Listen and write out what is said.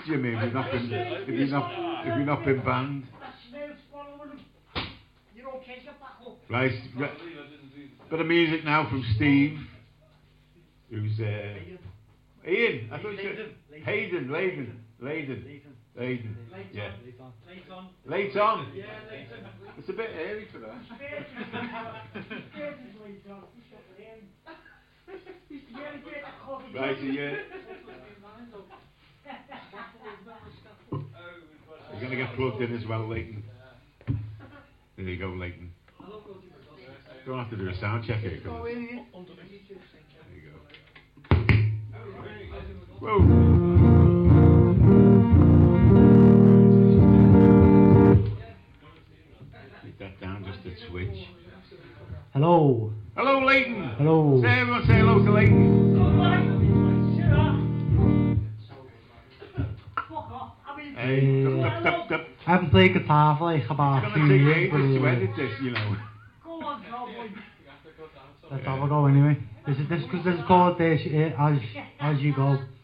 Jimmy, if you've not been banned. Right, bit of music now from Steve, who's Ian. I thought you said Hayden, yeah. Late on. It's a bit early for that. Right, so you're going to get plugged in as well, Leighton. There you go, Leighton. Don't have to do a sound check here. There you go. Whoa. Take that down just a switch. Hello. Hello, Leighton. Hello. Say everyone, say hello to Leighton. Hey, I haven't played guitar for like about 2 years. It's going to take ages to edit this, you know. Let's have a go anyway. This is called As You Go.